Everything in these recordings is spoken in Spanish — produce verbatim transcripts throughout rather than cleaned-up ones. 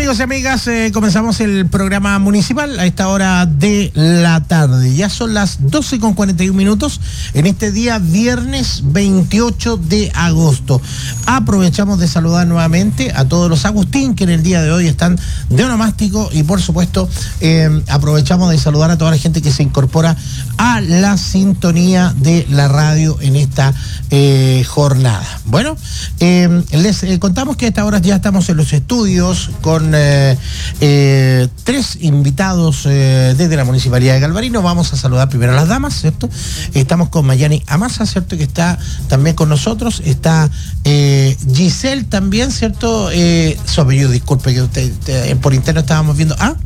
Amigos y amigas, eh, comenzamos el programa municipal a esta hora de la tarde. Ya son las doce con cuarenta y un minutos en este día viernes veintiocho de agosto. Aprovechamos de saludar nuevamente a todos los Agustín que en el día de hoy están de onomástico y por supuesto eh, aprovechamos de saludar a toda la gente que se incorpora a la sintonía de la radio en esta eh, jornada. Bueno, eh, les eh, contamos que a esta hora ya estamos en los estudios con con eh, eh, tres invitados eh, desde la Municipalidad de Galvarino. Vamos a saludar primero a las damas, ¿cierto? Estamos con Mayani Amasa, ¿cierto? Que está también con nosotros. Está eh, Giselle también, ¿cierto? Eh, su apellido, disculpe, que usted, usted, por interno estábamos viendo. ¿Ah?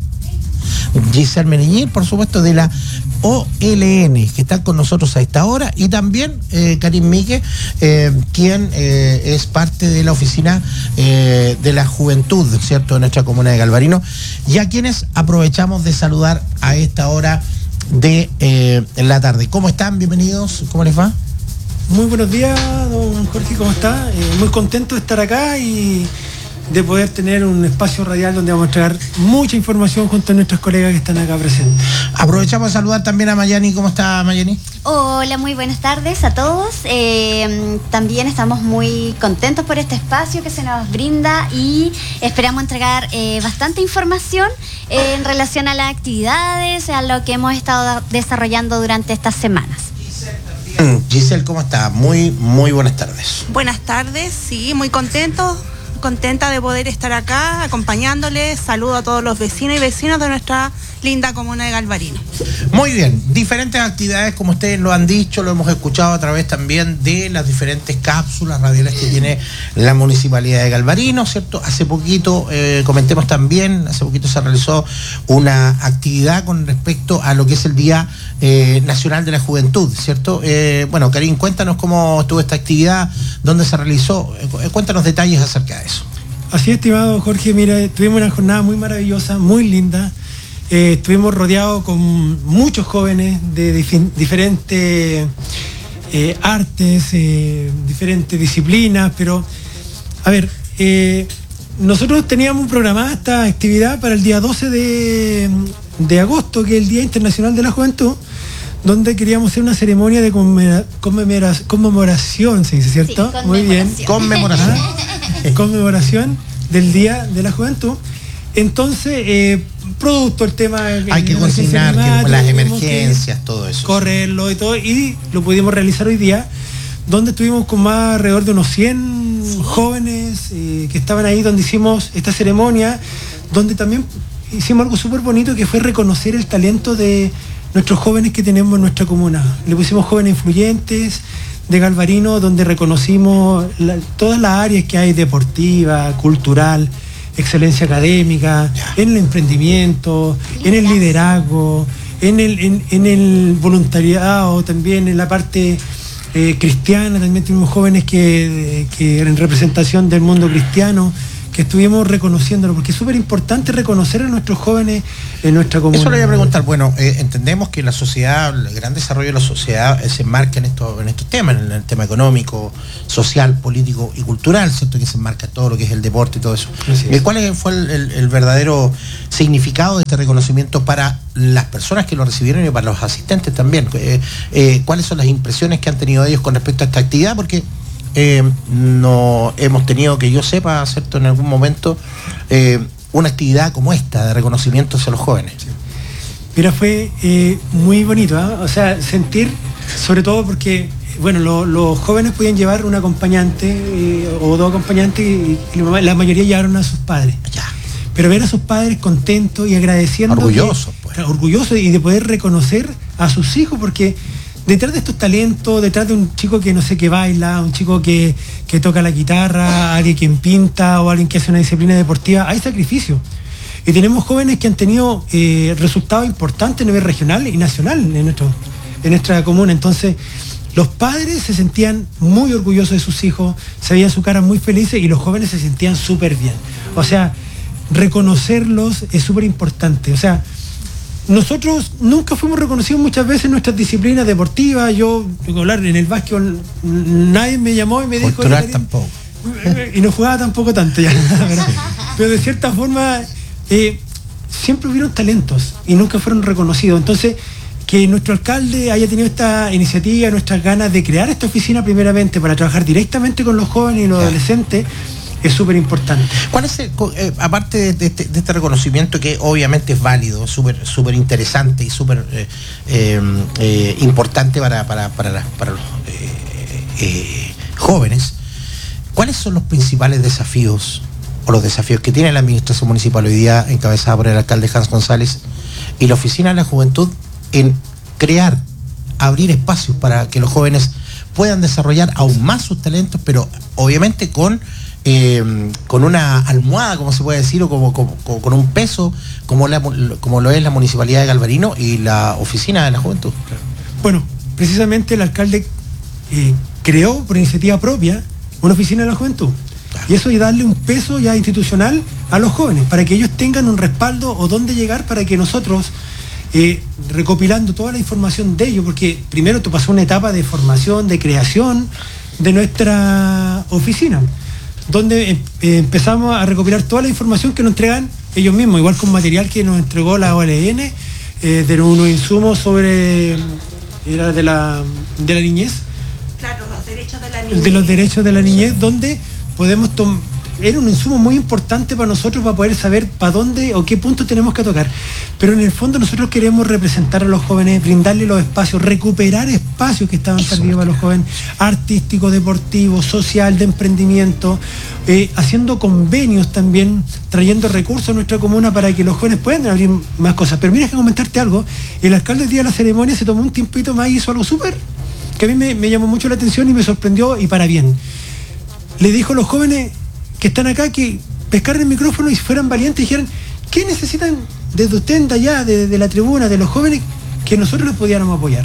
Giselle Meneñil, por supuesto, de la O L N, que está con nosotros a esta hora, y también eh, Karim Mique, eh, quien eh, es parte de la oficina eh, de la juventud, ¿cierto?, de nuestra comuna de Galvarino, y a quienes aprovechamos de saludar a esta hora de eh, la tarde. ¿Cómo están? Bienvenidos, ¿cómo les va? Muy buenos días, don Jorge, ¿cómo está? Eh, muy contento de estar acá y de poder tener un espacio radial donde vamos a entregar mucha información junto a nuestros colegas que están acá presentes. Aprovechamos de saludar también a Mayani. ¿Cómo está, Mayani? Hola, muy buenas tardes a todos. Eh, también estamos muy contentos por este espacio que se nos brinda y esperamos entregar eh, bastante información eh, en relación a las actividades, a lo que hemos estado desarrollando durante estas semanas. Giselle, ¿cómo está? Muy, muy buenas tardes. Buenas tardes, sí, muy contento. Contenta de poder estar acá acompañándoles. Saludo a todos los vecinos y vecinas de nuestra linda comuna de Galvarino. Muy bien, diferentes actividades, como ustedes lo han dicho, lo hemos escuchado a través también de las diferentes cápsulas radiales que tiene la Municipalidad de Galvarino, ¿cierto? Hace poquito, eh, comentemos también, hace poquito se realizó una actividad con respecto a lo que es el Día eh, Nacional de la Juventud, ¿cierto? Eh, bueno, Karim, cuéntanos cómo estuvo esta actividad, dónde se realizó, eh, cuéntanos detalles acerca de eso. Así, estimado Jorge, mira, tuvimos una jornada muy maravillosa, muy linda. Eh, estuvimos rodeados con muchos jóvenes de dif- diferentes eh, artes, eh, diferentes disciplinas, pero, a ver, eh, nosotros teníamos programada esta actividad para el día doce de, de agosto, que es el Día Internacional de la Juventud, donde queríamos hacer una ceremonia de conmemora- conmemora- conmemoración, ¿se dice, cierto? Sí, muy bien. Conmemoración. Ah, conmemoración del Día de la Juventud. Entonces, eh, producto el tema... Hay que consignar que las emergencias, todo eso. Correrlo y todo, y lo pudimos realizar hoy día, donde estuvimos con más alrededor de unos cien sí. jóvenes eh, que estaban ahí, donde hicimos esta ceremonia, donde también hicimos algo súper bonito, que fue reconocer el talento de nuestros jóvenes que tenemos en nuestra comuna. Le pusimos jóvenes influyentes de Galvarino, donde reconocimos la, todas las áreas que hay, deportiva, cultural, excelencia académica, yeah. en el emprendimiento, en el liderazgo, en el, en, en el voluntariado, también en la parte eh, cristiana. También tuvimos jóvenes que, que en representación del mundo cristiano, que estuvimos reconociéndolo, porque es súper importante reconocer a nuestros jóvenes en nuestra comunidad. Eso le voy a preguntar. Bueno, eh, entendemos que la sociedad, el gran desarrollo de la sociedad eh, se enmarca en, esto, en estos temas, en el tema económico, social, político y cultural, ¿cierto? Que se enmarca todo lo que es el deporte y todo eso. Sí. ¿Cuál fue el, el, el verdadero significado de este reconocimiento para las personas que lo recibieron y para los asistentes también? Eh, eh, ¿Cuáles son las impresiones que han tenido ellos con respecto a esta actividad? Porque Eh, no hemos tenido, que yo sepa, ¿cierto?, en algún momento eh, una actividad como esta de reconocimiento hacia los jóvenes. Sí. Mira, fue eh, muy bonito, ¿eh? O sea, sentir, sobre todo porque, bueno, lo, los jóvenes podían llevar un acompañante eh, o dos acompañantes y, y la mayoría llevaron a sus padres. Ya. Pero ver a sus padres contentos y agradeciendo. Orgullosos, pues. Orgullosos y de poder reconocer a sus hijos, porque detrás de estos talentos, detrás de un chico que no sé, que baila, un chico que, que toca la guitarra, alguien que pinta o alguien que hace una disciplina deportiva, hay sacrificio. Y tenemos jóvenes que han tenido eh, resultados importantes a nivel regional y nacional en, nuestro, en nuestra comuna. Entonces, los padres se sentían muy orgullosos de sus hijos, se veían su cara muy felices y los jóvenes se sentían súper bien. O sea, reconocerlos es súper importante. O sea, nosotros nunca fuimos reconocidos muchas veces en nuestras disciplinas deportivas. Yo, hablar en el básquetbol, nadie me llamó y me dijo... Cultural tampoco. Y no jugaba tampoco tanto ya. Pero, pero de cierta forma eh, siempre hubieron talentos y nunca fueron reconocidos. Entonces, que nuestro alcalde haya tenido esta iniciativa, nuestras ganas de crear esta oficina primeramente para trabajar directamente con los jóvenes y los adolescentes, es súper importante. ¿Cuál es el, eh, aparte de, de, este, de este reconocimiento que obviamente es válido, súper súper interesante y súper eh, eh, eh, importante para, para, para, la, para los eh, eh, jóvenes, ¿cuáles son los principales desafíos o los desafíos que tiene la administración municipal hoy día encabezada por el alcalde Hans González y la Oficina de la Juventud en crear, abrir espacios para que los jóvenes puedan desarrollar aún más sus talentos, pero obviamente con Eh, con una almohada, como se puede decir, o como, como, como con un peso, como, la, como lo es la Municipalidad de Galvarino y la Oficina de la Juventud? Bueno, precisamente el alcalde eh, creó por iniciativa propia una Oficina de la Juventud. Y eso es darle un peso ya institucional a los jóvenes, para que ellos tengan un respaldo o dónde llegar, para que nosotros, eh, recopilando toda la información de ellos, porque primero tú pasó una etapa de formación, de creación de nuestra oficina, donde eh, empezamos a recopilar toda la información que nos entregan ellos mismos, igual con material que nos entregó la O L N, eh, de unos insumos sobre era de la de la niñez. Claro, los derechos de la niñez. De los derechos de la niñez, donde podemos tomar. Era un insumo muy importante para nosotros para poder saber para dónde o qué punto tenemos que tocar. Pero en el fondo nosotros queremos representar a los jóvenes, brindarles los espacios, recuperar espacios que estaban perdidos a los jóvenes, artístico, deportivo, social, de emprendimiento, eh, haciendo convenios también, trayendo recursos a nuestra comuna para que los jóvenes puedan abrir más cosas. Pero mira, que comentarte algo, el alcalde el día de la ceremonia se tomó un tiempito más y hizo algo súper, que a mí me, me llamó mucho la atención y me sorprendió, y para bien. Le dijo a los jóvenes que están acá que pescaran el micrófono y fueran valientes y dijeran ¿qué necesitan desde usted de allá, de, de la tribuna, de los jóvenes, que nosotros les pudiéramos apoyar?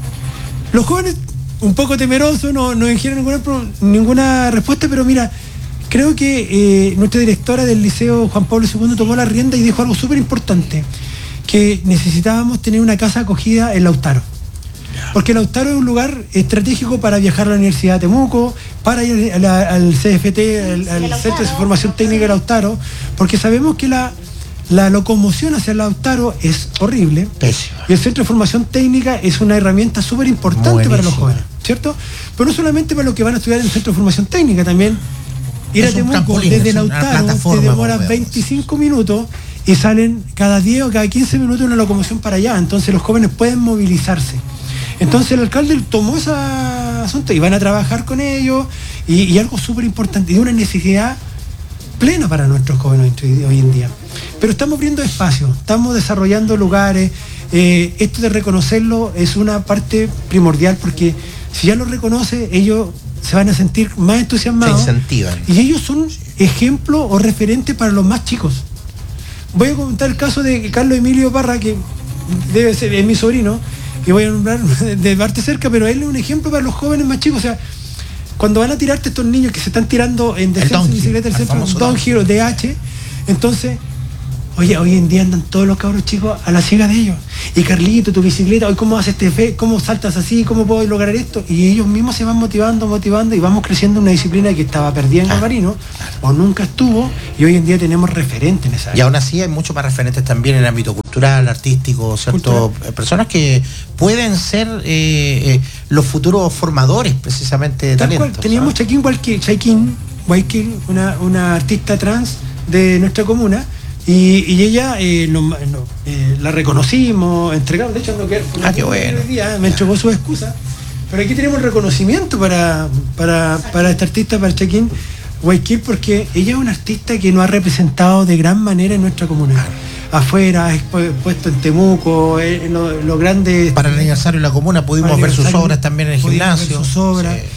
Los jóvenes, un poco temerosos, no, no dijeron ninguna, ninguna respuesta, pero mira, creo que eh, nuestra directora del Liceo Juan Pablo segundo tomó la rienda y dijo algo súper importante, que necesitábamos tener una casa acogida en Lautaro. Porque Lautaro es un lugar estratégico para viajar a la Universidad de Temuco, para ir a la, al C F T, al, al Centro de Formación Técnica de Lautaro, porque sabemos que la, la locomoción hacia Lautaro es horrible. Pésima. Y el Centro de Formación Técnica es una herramienta súper importante Buenísimo. Para los jóvenes, ¿cierto? Pero no solamente para los que van a estudiar en el Centro de Formación Técnica, también ir es a Temuco desde Lautaro te demora veinticinco minutos y salen cada diez o cada quince minutos una locomoción para allá, entonces los jóvenes pueden movilizarse. Entonces el alcalde tomó ese asunto y van a trabajar con ellos, y, y algo súper importante, y una necesidad plena para nuestros jóvenes hoy en día. Pero estamos abriendo espacios, estamos desarrollando lugares, eh, esto de reconocerlo es una parte primordial, porque si ya lo reconoce, ellos se van a sentir más entusiasmados. Se incentivan. Y ellos son ejemplo o referente para los más chicos. Voy a comentar el caso de Carlos Emilio Parra, que debe ser, es mi sobrino, y voy a nombrar de parte cerca, pero él es un ejemplo para los jóvenes más chicos. O sea, cuando van a tirarte estos niños que se están tirando en descenso en bicicleta, el centro downhill o D H, entonces, oye, hoy en día andan todos los cabros chicos a la ciega de ellos. Y Carlito, tu bicicleta, hoy cómo haces este fe, cómo saltas así, cómo puedo lograr esto. Y ellos mismos se van motivando, motivando, y vamos creciendo en una disciplina que estaba perdida en Galvarino, o nunca estuvo, y hoy en día tenemos referentes en esa área. Y aún así hay muchos más referentes también en el ámbito cultural, artístico, ¿cierto? Cultural. Personas que pueden ser eh, eh, los futuros formadores precisamente de talentos. Teníamos Chaikin Chaikin Guayquil, una, una artista trans de nuestra comuna, y, y ella eh, no, no, eh, la reconocimos, entregamos, de hecho no quiero, ah, qué bueno. Día, me entregó su excusa, pero aquí tenemos reconocimiento para, para, para esta artista, para Chaikin Guayquil, porque ella es una artista que nos ha representado de gran manera en nuestra comuna. Afuera, puesto en Temuco, en los lo grandes. Para el aniversario de la comuna pudimos ver sus obras también en el gimnasio. Ver sus obras. Sí.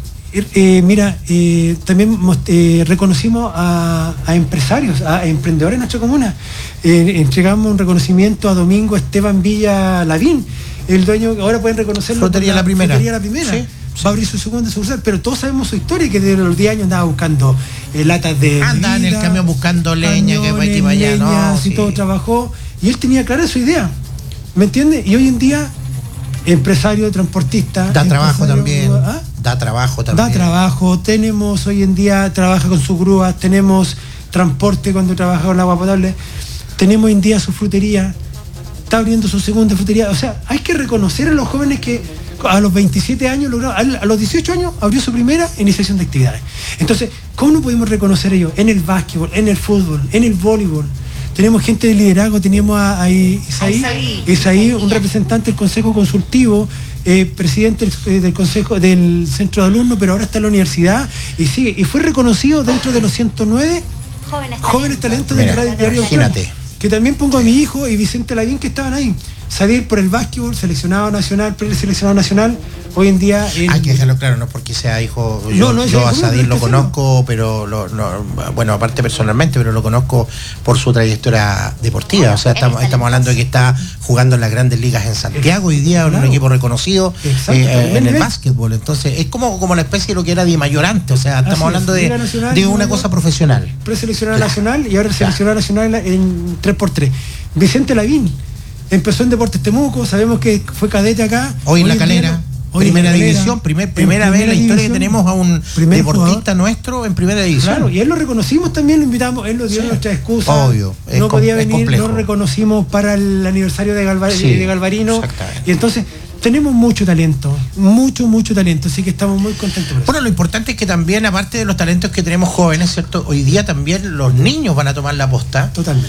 Eh, mira, eh, también eh, reconocimos a, a empresarios, a emprendedores en nuestra comuna. Eh, entregamos un reconocimiento a Domingo Esteban Villa Lavín, el dueño, ahora pueden reconocerlo. Frutería La Primera. Frutería La Primera. Sí. Va a abrir su segunda sucursal, pero todos sabemos su historia, que desde los diez años andaba buscando eh, latas de anda en el camión buscando leña, que va aquí para allá, no, y sí. Todo trabajó, y él tenía clara su idea, ¿me entiendes? Y hoy en día, empresario, transportista. Da trabajo también. ¿Ah? Da trabajo también. Da trabajo, tenemos hoy en día, trabaja con sus grúas, tenemos transporte cuando trabajaba el agua potable. Tenemos hoy en día su frutería, está abriendo su segunda frutería. O sea, hay que reconocer a los jóvenes que a los veintisiete años lograron, a los dieciocho años abrió su primera iniciación de actividades. Entonces, ¿cómo no podemos reconocer ellos? En el básquetbol, en el fútbol, en el voleibol. Tenemos gente de liderazgo, tenemos a, a Isaí, Isaí, Isaí, un representante del Consejo Consultivo, eh, presidente del, del Consejo del Centro de Alumnos, pero ahora está en la universidad y sigue. Y fue reconocido dentro de los ciento nueve jóvenes, jóvenes talentos del Radio Diario. Imagínate. Que también pongo a mi hijo y Vicente Lavín, que estaban ahí. Sadir por el básquetbol, seleccionado nacional, preseleccionado nacional. Hoy en día... El... Hay que dejarlo claro, no porque sea hijo... Yo, no, no, yo a Sadir lo conozco, pero lo, no, bueno, aparte personalmente, pero lo conozco por su trayectoria deportiva. Bueno, o sea, estamos, estamos hablando de que está jugando en las grandes ligas en Santiago hoy día, en claro. un equipo reconocido eh, en el básquetbol. Entonces, es como, como la especie de lo que era Di Mayor antes. O sea, estamos Así hablando es, de, nacional, de una cosa profesional. Preseleccionado claro. nacional y ahora seleccionado claro. nacional en tres por tres. Vicente Lavín empezó en Deportes Temuco, sabemos que fue cadete acá. Hoy en La Calera. Hoy primera en la calera, división, primer, primera vez en la historia que tenemos a un deportista jugador. nuestro en primera división. Claro, y él lo reconocimos también, lo invitamos, él lo dio sí. nuestra excusa. Obvio, no podía venir, lo reconocimos para el aniversario de, Galvar sí, de Galvarino. Y entonces tenemos mucho talento, mucho, mucho talento, así que estamos muy contentos por eso. Bueno, lo importante es que también, aparte de los talentos que tenemos jóvenes, ¿cierto? Hoy día también los niños van a tomar la posta. Totalmente.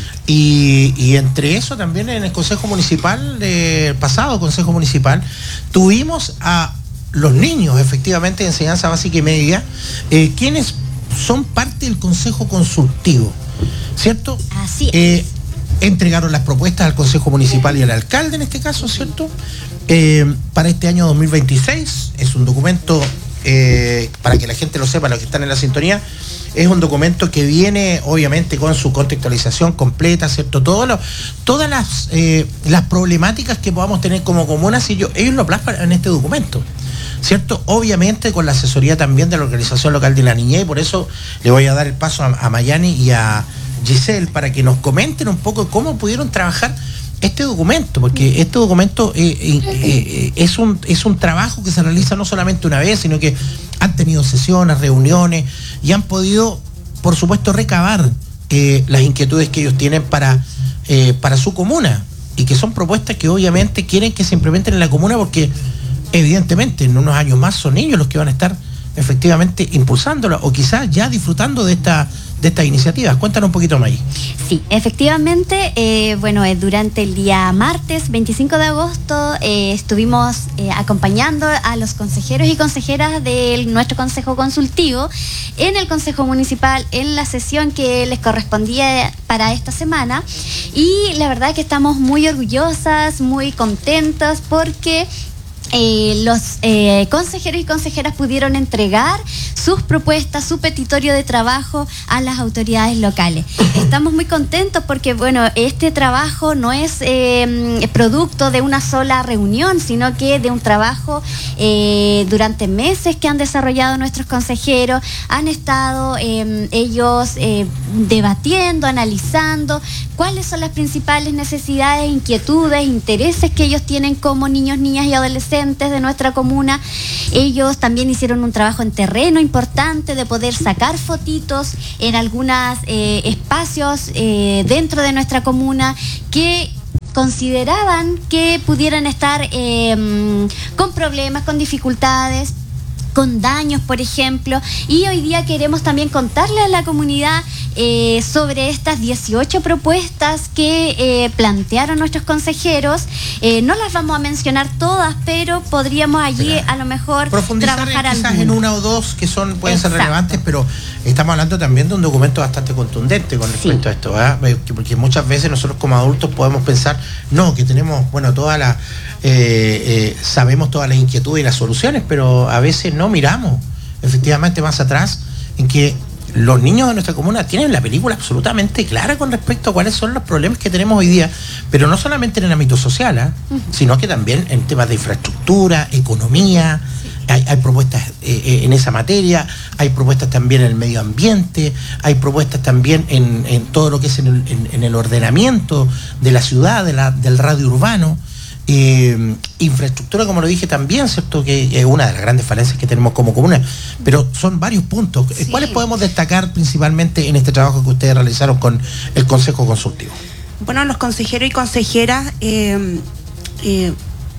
Y, y entre eso también en el Consejo Municipal, el pasado Consejo Municipal, tuvimos a los niños, efectivamente, de enseñanza básica y media, eh, quienes son parte del Consejo Consultivo, ¿cierto? Así es. Eh, entregaron las propuestas al Consejo Municipal y al alcalde en este caso, ¿cierto? Eh, para este año dos mil veintiséis, es un documento, eh, para que la gente lo sepa, los que están en la sintonía, es un documento que viene obviamente con su contextualización completa, ¿cierto? Todo lo, todas las, eh, las problemáticas que podamos tener como comunas, y yo, ellos lo plasman en este documento, ¿cierto? Obviamente con la asesoría también de la Organización Local de la Niñez, y por eso le voy a dar el paso a, a Mayani y a Giselle para que nos comenten un poco cómo pudieron trabajar este documento, porque este documento eh, eh, eh, es, un, es un trabajo que se realiza no solamente una vez, sino que han tenido sesiones, reuniones y han podido, por supuesto, recabar eh, las inquietudes que ellos tienen para, eh, para su comuna, y que son propuestas que obviamente quieren que se implementen en la comuna, porque evidentemente en unos años más son ellos los que van a estar efectivamente impulsándola o quizás ya disfrutando de esta de estas iniciativas. Cuéntanos un poquito más ahí. Sí, efectivamente, eh, bueno, eh, durante el día martes veinticinco de agosto eh, estuvimos eh, acompañando a los consejeros y consejeras de nuestro Consejo Consultivo en el Consejo Municipal en la sesión que les correspondía para esta semana, y la verdad que estamos muy orgullosas, muy contentas porque Eh, los eh, consejeros y consejeras pudieron entregar sus propuestas, su petitorio de trabajo a las autoridades locales. Estamos muy contentos porque, bueno, este trabajo no es eh, producto de una sola reunión, sino que de un trabajo eh, durante meses que han desarrollado nuestros consejeros. Han estado eh, ellos eh, debatiendo, analizando cuáles son las principales necesidades, inquietudes, intereses que ellos tienen como niños, niñas y adolescentes de nuestra comuna. Ellos también hicieron un trabajo en terreno importante de poder sacar fotitos en algunos eh, espacios eh, dentro de nuestra comuna que consideraban que pudieran estar eh, con problemas, con dificultades, con daños, por ejemplo, y hoy día queremos también contarle a la comunidad eh, sobre estas dieciocho propuestas que eh, plantearon nuestros consejeros. Eh, no las vamos a mencionar todas, pero podríamos allí pero, a lo mejor profundizar trabajar en, quizás en una o dos que son pueden Exacto. ser relevantes, pero estamos hablando también de un documento bastante contundente con respecto sí. a esto, ¿eh? Porque muchas veces nosotros como adultos podemos pensar, no, que tenemos, bueno, toda la eh, eh, sabemos todas las inquietudes y las soluciones, pero a veces no miramos efectivamente más atrás en que los niños de nuestra comuna tienen la película absolutamente clara con respecto a cuáles son los problemas que tenemos hoy día, pero no solamente en el ámbito social, ¿eh? uh-huh. sino que también en temas de infraestructura, economía. Sí. Hay, hay propuestas eh, en esa materia, hay propuestas también en el medio ambiente, hay propuestas también en, en todo lo que es en el, en, en el ordenamiento de la ciudad, de la, del radio urbano. Y, Eh, infraestructura, como lo dije también, ¿cierto? Que es una de las grandes falencias que tenemos como comuna, pero son varios puntos. Sí. ¿Cuáles podemos destacar principalmente en este trabajo que ustedes realizaron con el Consejo Consultivo? Bueno, los consejeros y consejeras, eh, eh,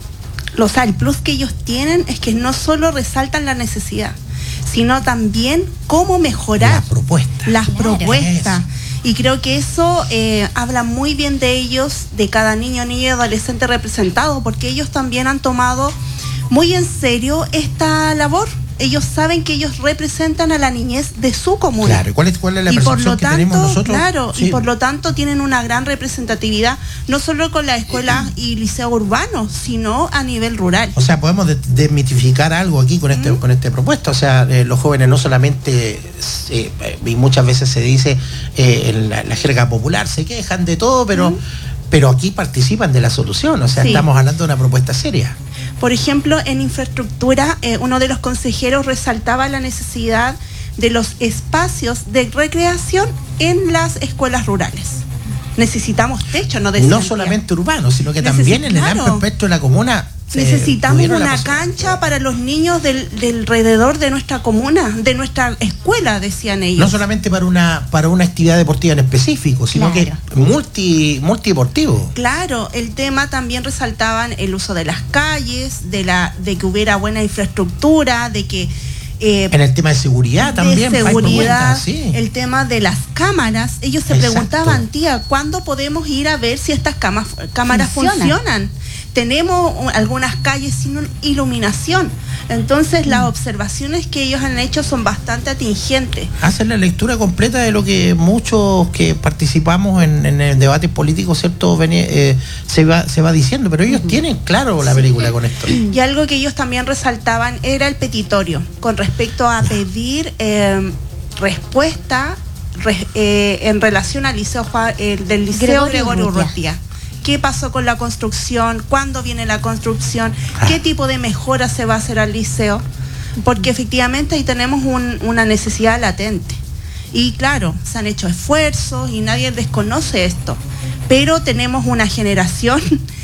o sea, el plus que ellos tienen es que no solo resaltan la necesidad, sino también cómo mejorar las propuestas. Las propuestas. Y creo que eso eh, habla muy bien de ellos, de cada niño, niña y adolescente representado, porque ellos también han tomado muy en serio esta labor. Ellos saben que ellos representan a la niñez de su comuna. Claro, ¿y cuál es, cuál es la y percepción por lo que tanto, tenemos nosotros? Claro, sí. Y por lo tanto tienen una gran representatividad, no solo con la escuela y liceo urbano, sino a nivel rural. O sea, podemos de, desmitificar algo aquí con este, mm. con este propuesto. O sea, eh, los jóvenes no solamente, eh, y muchas veces se dice eh, en la, la jerga popular, se quejan de todo, pero, mm. pero aquí participan de la solución. O sea, sí. estamos hablando de una propuesta seria. Por ejemplo, en infraestructura, eh, uno de los consejeros resaltaba la necesidad de los espacios de recreación en las escuelas rurales. Necesitamos techo, no decía. No solamente urbanos, sino que también Necesitamos. en el amplio espectro de la comuna. Necesitamos una cancha para los niños del, del alrededor de nuestra comuna, de nuestra escuela, decían ellos. No solamente para una para una actividad deportiva en específico, sino claro. que multi multideportivo. Claro, el tema también resaltaban el uso de las calles, de la de que hubiera buena infraestructura, de que Eh, en el tema de seguridad también. De seguridad, sí. El tema de las cámaras. Ellos se Exacto. preguntaban, tía, ¿cuándo podemos ir a ver si estas cámaras, cámaras Funciona. funcionan? Tenemos algunas calles sin iluminación. Entonces, mm. las observaciones que ellos han hecho son bastante atingentes. Hacen la lectura completa de lo que muchos que participamos en, en el debate político, ¿cierto? Venía, eh, se, va, se va diciendo, pero ellos mm. tienen claro la sí. película con esto. Y algo que ellos también resaltaban era el petitorio, con respecto a pedir eh, respuesta re, eh, en relación al liceo eh, del Liceo Gregorio Urrutia. ¿Qué pasó con la construcción? ¿Cuándo viene la construcción? Ah. ¿Qué tipo de mejora se va a hacer al liceo? Porque efectivamente ahí tenemos un, una necesidad latente. Y claro, se han hecho esfuerzos y nadie desconoce esto. Pero tenemos una generación,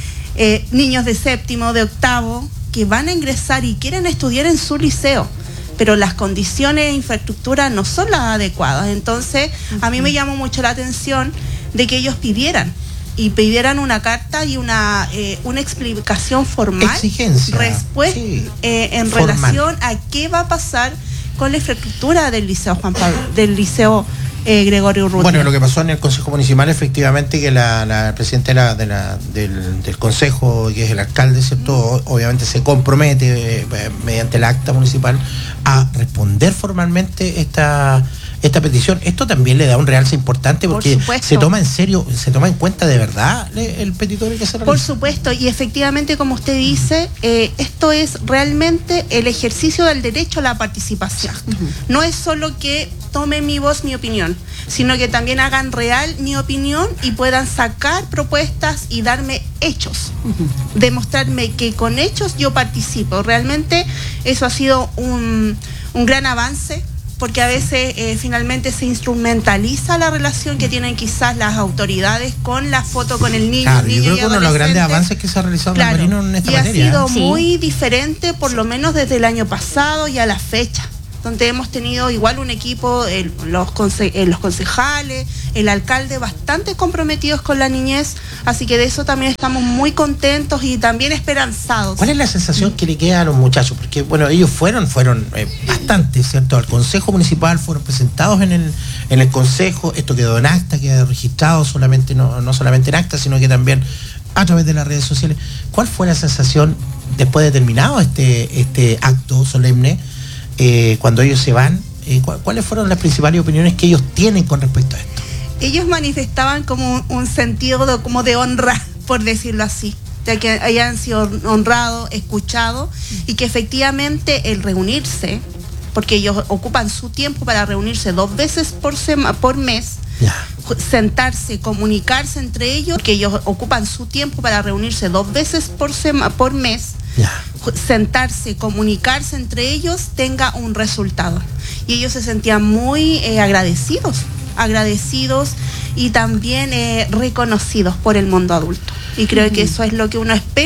eh, niños de séptimo, de octavo, que van a ingresar y quieren estudiar en su liceo. Pero las condiciones de infraestructura no son las adecuadas. Entonces, a mí me llamó mucho la atención de que ellos pidieran. Y pidieran una carta y una eh, una explicación formal, exigencia, respuesta sí, eh, en formal. relación a qué va a pasar con la infraestructura del liceo Juan Pablo, del liceo eh, Gregorio Urrutia. Bueno, lo que pasó en el Consejo Municipal, efectivamente, que la, la presidenta de la, de la, del, del Consejo, que es el alcalde, ¿cierto? Mm. Obviamente se compromete eh, mediante el acta municipal a responder formalmente esta esta petición. Esto también le da un realce importante porque Por se toma en serio, se toma en cuenta de verdad el petitorio que se realiza. Por supuesto, y efectivamente, como usted dice, eh, esto es realmente el ejercicio del derecho a la participación. Uh-huh. No es solo que tomen mi voz, mi opinión, sino que también hagan real mi opinión y puedan sacar propuestas y darme hechos, uh-huh. demostrarme que con hechos yo participo. Realmente eso ha sido un, un gran avance, porque a veces eh, finalmente se instrumentaliza la relación que tienen quizás las autoridades con la foto con el niño. Claro, niño yo creo que uno de los grandes adolescente. avances que se ha realizado Claro, en Marino en esta y materia. ha sido ¿eh? muy sí. diferente, por lo menos desde el año pasado y a la fecha, donde hemos tenido igual un equipo, el, los, conse eh, los concejales, el alcalde, bastante comprometidos con la niñez, así que de eso también estamos muy contentos y también esperanzados. ¿Cuál es la sensación que le queda a los muchachos? Porque, bueno, ellos fueron, fueron eh, bastante, ¿cierto? Al Consejo Municipal, fueron presentados en el, en el Consejo, esto quedó en acta, quedó registrado solamente, no, no solamente en acta, sino que también a través de las redes sociales. ¿Cuál fue la sensación después de terminado este, este acto solemne? Eh, cuando ellos se van, eh, ¿cuáles fueron las principales opiniones que ellos tienen con respecto a esto? Ellos manifestaban como un, un sentido de, como de honra, por decirlo así, de que hayan sido honrados, escuchados, y que efectivamente el reunirse, porque ellos ocupan su tiempo para reunirse dos veces por, sema, por mes, ya. sentarse, comunicarse entre ellos, que ellos ocupan su tiempo para reunirse dos veces por, sema, por mes, ya. sentarse, comunicarse entre ellos, tenga un resultado. Y ellos se sentían muy eh, agradecidos, agradecidos y también eh, reconocidos por el mundo adulto. Y creo uh-huh. que eso es lo que uno espera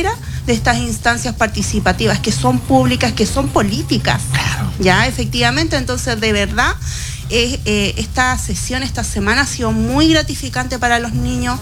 de estas instancias participativas que son públicas, que son políticas. Claro. Ya, efectivamente, entonces de verdad eh, eh, esta sesión, esta semana ha sido muy gratificante para los niños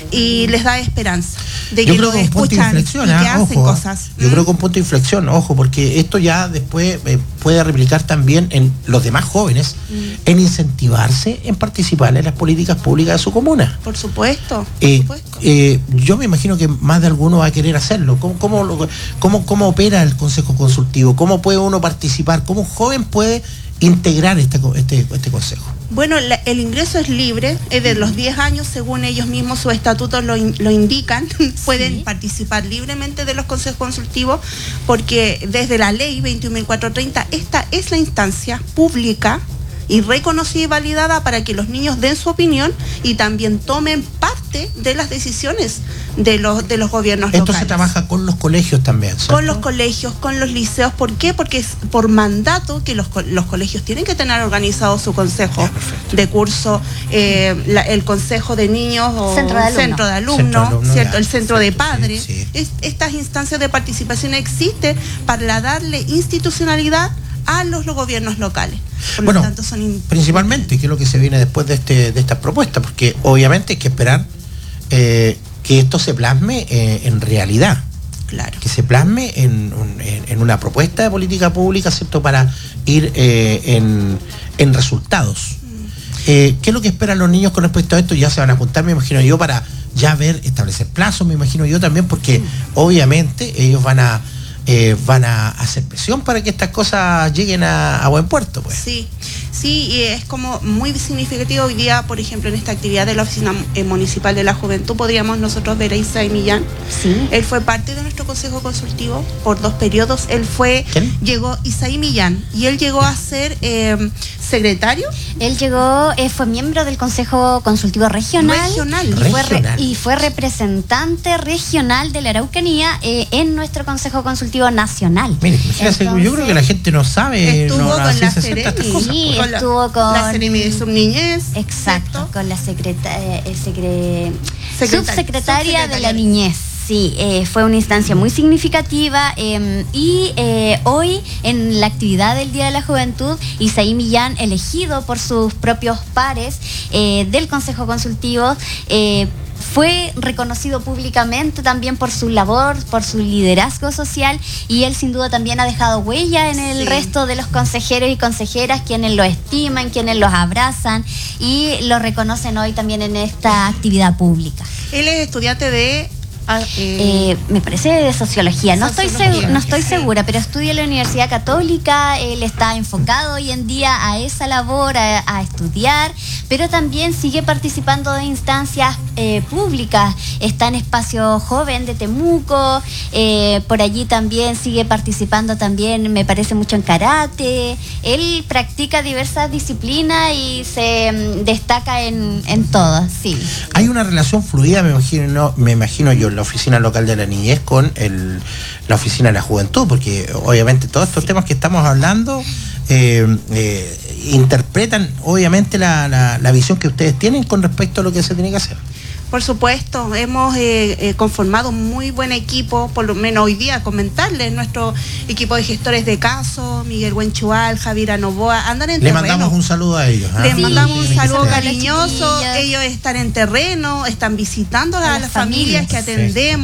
y les da esperanza de Yo que creo lo que un punto de escuchan y inflexión, que ¿ah? hacen Ojo, cosas. Yo ¿Mm? creo que un punto de inflexión, ojo, porque esto ya después eh, puede replicar también en los demás jóvenes, mm. en incentivarse en participar en las políticas públicas de su comuna. Por supuesto, por eh, supuesto. Eh, yo me imagino que más de alguno va a querer hacerlo. ¿Cómo, cómo, cómo, cómo opera el Consejo Consultivo? ¿Cómo puede uno participar? ¿Cómo un joven puede integrar este, este, este consejo? Bueno, la, el ingreso es libre, es de los diez años, según ellos mismos, sus estatutos lo, in, lo indican, pueden sí. participar libremente de los consejos consultivos, porque desde la ley veintiún mil cuatrocientos treinta, esta es la instancia pública y reconocida y validada para que los niños den su opinión y también tomen parte de las decisiones de los, de los gobiernos Esto locales. Esto se trabaja con los colegios también, ¿cierto? Con los colegios, con los liceos. ¿Por qué? Porque es por mandato que los, los colegios tienen que tener organizado su consejo ya, de curso, eh, la, el consejo de niños o centro de alumnos, centro de alumnos, centro de alumno, ¿cierto? Ya, el centro perfecto, de padres. Sí, sí. Es, estas instancias de participación existen para darle institucionalidad a los, los gobiernos locales. Por bueno, lo tanto, son principalmente, ¿qué es lo que se viene después de este de esta propuesta? Porque obviamente hay que esperar eh, que esto se plasme eh, en realidad. Claro. Que se plasme en, en, en una propuesta de política pública, ¿cierto? Para ir eh, en, en resultados. Mm. Eh, ¿Qué es lo que esperan los niños con respecto a esto? Ya se van a apuntar, me imagino yo, para ya ver, establecer plazos, me imagino yo también, porque mm. obviamente ellos van a Eh, van a hacer presión para que estas cosas lleguen a, a buen puerto, pues. Sí, sí, y es como muy significativo hoy día, por ejemplo, en esta actividad de la Oficina Municipal de la Juventud, podríamos nosotros ver a Isaí Millán. Sí. Él fue parte de nuestro consejo consultivo por dos periodos. Él fue, ¿Quién? llegó Isaí Millán, y él llegó a ser eh, secretario. Él llegó, eh, fue miembro del Consejo Consultivo Regional. Regional. Y, regional. Fue re, y fue representante regional de la Araucanía eh, en nuestro Consejo Consultivo Nacional. Mire, Entonces, yo creo que la gente no sabe. Estuvo no, con no, la Seremi. Sí, con la, estuvo con la Seremi de Subniñez. Exacto, ¿cierto? con la secretaria, eh, secre, Secretaria, subsecretaria de la niñez. Sí, eh, fue una instancia muy significativa eh, y eh, hoy en la actividad del Día de la Juventud, Isaí Millán, elegido por sus propios pares eh, del Consejo Consultivo, eh, fue reconocido públicamente también por su labor, por su liderazgo social, y él sin duda también ha dejado huella en el sí. resto de los consejeros y consejeras, quienes lo estiman, quienes los abrazan y lo reconocen hoy también en esta actividad pública. Él es estudiante de... Ah, eh, eh, me parece de sociología, no sociología. estoy, no estoy segura, pero estudia en la Universidad Católica, él está enfocado hoy en día a esa labor, a, a estudiar, pero también sigue participando de instancias eh, públicas, está en Espacio Joven de Temuco, eh, por allí también sigue participando también, me parece mucho en karate, él practica diversas disciplinas y se um, destaca en, en todas, sí. Hay una relación fluida, me imagino, me imagino yo, la oficina local de la niñez con el, la oficina de la juventud, porque obviamente todos estos temas que estamos hablando eh, eh, interpretan obviamente la, la, la visión que ustedes tienen con respecto a lo que se tiene que hacer. Por supuesto, hemos eh, eh, conformado un muy buen equipo, por lo menos hoy día comentarles, nuestro equipo de gestores de caso, Miguel Buenchual, Javier Novoa, andan en Le terreno. Le mandamos un saludo a ellos. ¿eh? Les sí, mandamos un saludo sí, cariñoso, ellos están en terreno, están visitando a, a las, las familias, familias que atendemos.